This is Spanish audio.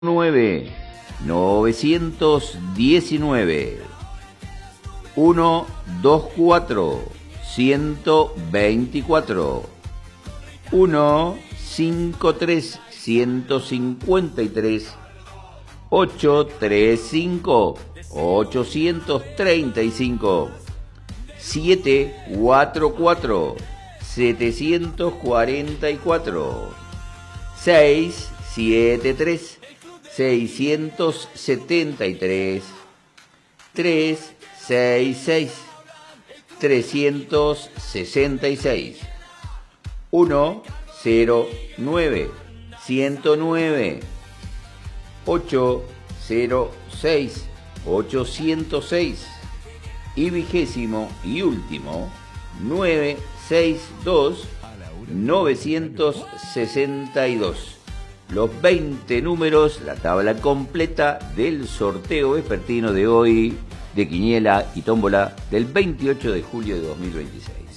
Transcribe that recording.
9 919 124 124 153 153 835 835 744 744 673 673 366 366 109 109 806 806 y vigésimo y último 962 962. Los 20 números, la tabla completa del sorteo vespertino de hoy de quiniela y tómbola del 28 de julio de 2026.